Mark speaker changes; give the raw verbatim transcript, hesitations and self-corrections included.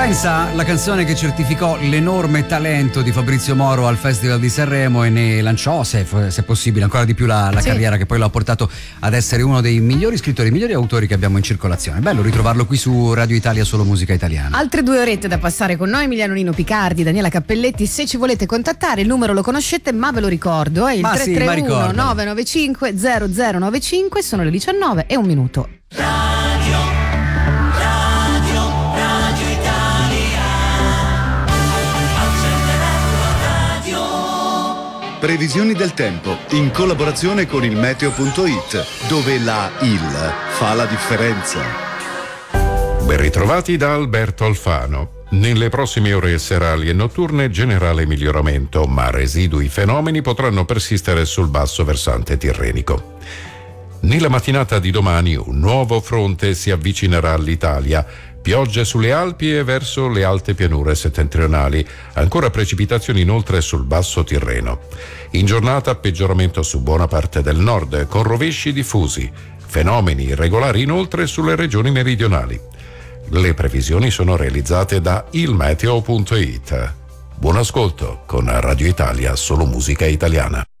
Speaker 1: Pensa, la canzone che certificò l'enorme talento di Fabrizio Moro al Festival di Sanremo e ne lanciò, se, se possibile, ancora di più la, la sì. carriera, che poi lo ha portato ad essere uno dei migliori scrittori, migliori autori che abbiamo in circolazione. Bello ritrovarlo qui su Radio Italia, solo musica italiana.
Speaker 2: Altre due orette da passare con noi, Emiliano Nino Picardi, Daniela Cappelletti. Se ci volete contattare, il numero lo conoscete, ma ve lo ricordo, è il tre tre uno nove nove cinque zero zero nove cinque. Sono le diciannove e un minuto.
Speaker 3: Radio, radio, Radio Italia. Accende la tua radio.
Speaker 4: Previsioni del tempo in collaborazione con il meteo punto it, dove la I L fa la differenza.
Speaker 5: Ben ritrovati da Alberto Alfano. Nelle prossime ore serali e notturne generale miglioramento, ma residui fenomeni potranno persistere sul basso versante tirrenico. Nella mattinata di domani un nuovo fronte si avvicinerà all'Italia. Piogge sulle Alpi e verso le alte pianure settentrionali, ancora precipitazioni inoltre sul basso Tirreno. In giornata peggioramento su buona parte del nord, con rovesci diffusi. Fenomeni irregolari inoltre sulle regioni meridionali. Le previsioni sono realizzate da il meteo punto it. Buon ascolto con Radio Italia, solo musica italiana.